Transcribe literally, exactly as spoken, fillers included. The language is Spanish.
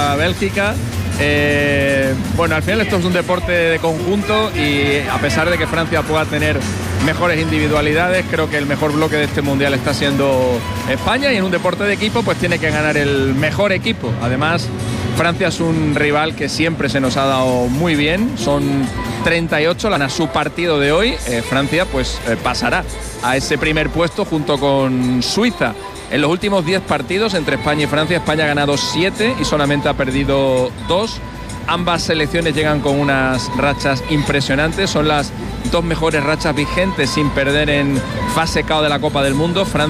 contra Bélgica. Eh, bueno, al final esto es un deporte de conjunto y a pesar de que Francia pueda tener mejores individualidades, creo que el mejor bloque de este mundial está siendo España, y en un deporte de equipo pues tiene que ganar el mejor equipo. Además, Francia es un rival que siempre se nos ha dado muy bien, son treinta y ocho, a su partido de hoy, eh, Francia pues eh, pasará a ese primer puesto junto con Suiza. En los últimos diez partidos entre España y Francia, España ha ganado siete y solamente ha perdido dos. Ambas selecciones llegan con unas rachas impresionantes, son las dos mejores rachas vigentes sin perder en fase K O de la Copa del Mundo. Francia